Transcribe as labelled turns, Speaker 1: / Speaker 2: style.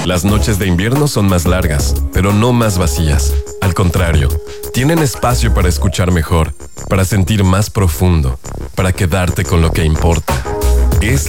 Speaker 1: Las noches de invierno son más largas, pero no más vacías. Al contrario, tienen espacio para escuchar mejor, para sentir más profundo, para quedarte con lo que importa. Es